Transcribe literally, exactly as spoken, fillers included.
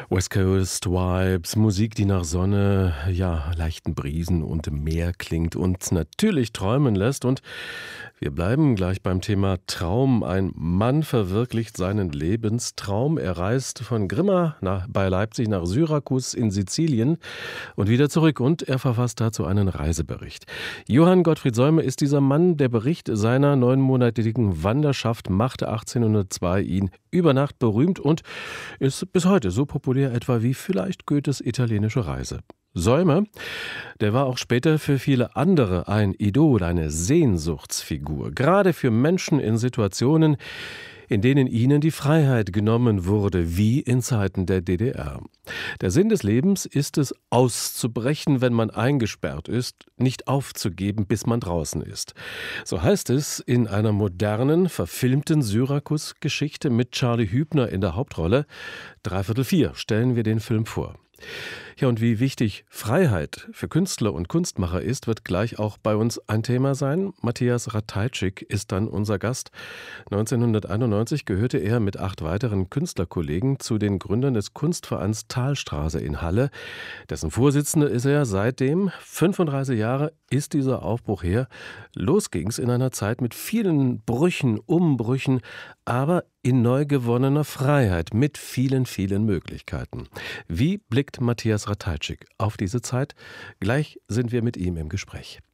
West Coast Vibes, Musik, die nach Sonne, ja, leichten Brisen und Meer klingt und natürlich träumen lässt. Und wir bleiben gleich beim Thema Traum. Ein Mann verwirklicht seinen Lebenstraum. Er reist von Grimma nach, bei Leipzig nach Syrakus in Sizilien und wieder zurück. Und er verfasst dazu einen Reisebericht. Johann Gottfried Säume ist dieser Mann. Der Bericht seiner neunmonatigen Wanderschaft machte achtzehnhundertzwei ihn über Nacht berühmt und ist bis heute so populär etwa wie vielleicht Goethes italienische Reise. Säume, der war auch später für viele andere ein Idol, eine Sehnsuchtsfigur. Gerade für Menschen in Situationen, in denen ihnen die Freiheit genommen wurde, wie in Zeiten der D D R. Der Sinn des Lebens ist es, auszubrechen, wenn man eingesperrt ist, nicht aufzugeben, bis man draußen ist. So heißt es in einer modernen, verfilmten Syrakus-Geschichte mit Charlie Hübner in der Hauptrolle. Dreiviertel vier stellen wir den Film vor. Ja, und wie wichtig Freiheit für Künstler und Kunstmacher ist, wird gleich auch bei uns ein Thema sein. Matthias Ratajczyk ist dann unser Gast. neunzehnhunderteinundneunzig gehörte er mit acht weiteren Künstlerkollegen zu den Gründern des Kunstvereins Thalstraße in Halle. Dessen Vorsitzender ist er seitdem. fünfunddreißig Jahre ist dieser Aufbruch her. Los ging's in einer Zeit mit vielen Brüchen, Umbrüchen, aber in neu gewonnener Freiheit mit vielen, vielen Möglichkeiten. Wie blickt Matthias Ratajczyk auf diese Zeit? Gleich sind wir mit ihm im Gespräch.